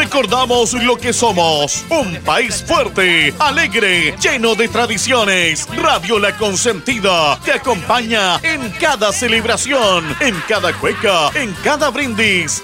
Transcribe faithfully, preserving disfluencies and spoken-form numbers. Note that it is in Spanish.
recordamos lo que somos, un país fuerte, alegre, lleno de tradiciones. Radio La Consentida te acompaña en cada celebración, en cada cueca, en cada brindis.